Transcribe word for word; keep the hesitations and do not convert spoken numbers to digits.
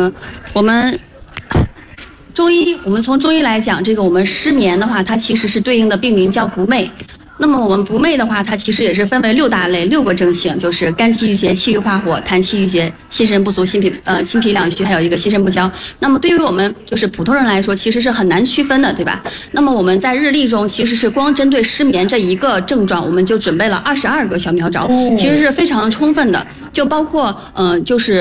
嗯，我们中医，我们从中医来讲，这个我们失眠的话，它其实是对应的病名叫不寐。那么我们不寐的话，它其实也是分为六大类，六个症型，就是肝气郁结、气郁化火、痰气郁结、心神不足、心脾呃心脾两虚，还有一个心肾不交。那么对于我们就是普通人来说，其实是很难区分的，对吧？那么我们在日历中，其实是光针对失眠这一个症状，我们就准备了二十二个小妙招，其实是非常充分的，就包括嗯、呃、就是。